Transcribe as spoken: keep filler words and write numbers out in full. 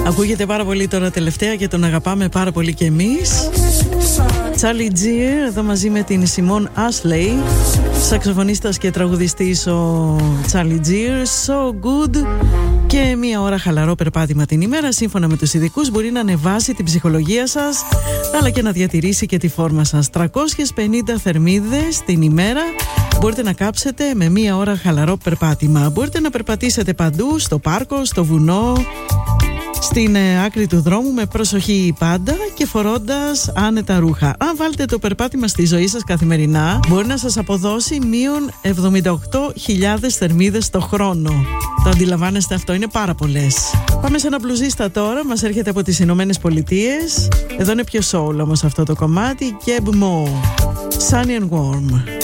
Ακούγεται πάρα πολύ τώρα τελευταία και τον αγαπάμε πάρα πολύ και εμείς. Charlie Gear εδώ μαζί με την Simone Ashley. Σαξοφωνίστας και τραγουδιστής ο Charlie Gear. So good. Και μία ώρα χαλαρό περπάτημα την ημέρα, σύμφωνα με τους ειδικούς, μπορεί να ανεβάσει την ψυχολογία σας, αλλά και να διατηρήσει και τη φόρμα σας. τριακόσιες πενήντα θερμίδες την ημέρα μπορείτε να κάψετε με μία ώρα χαλαρό περπάτημα. Μπορείτε να περπατήσετε παντού, στο πάρκο, στο βουνό, στην άκρη του δρόμου, με προσοχή πάντα και φορώντας άνετα ρούχα. Αν βάλετε το περπάτημα στη ζωή σας καθημερινά, μπορεί να σας αποδώσει μείον εβδομήντα οκτώ χιλιάδες θερμίδες το χρόνο. Το αντιλαμβάνεστε αυτό? Είναι πάρα πολλές. Πάμε σε ένα μπλουζίστα τώρα, μας έρχεται από τις Ηνωμένες Πολιτείες. Εδώ είναι πιο soul όμως αυτό το κομμάτι. Geb Mo, Sunny and Warm.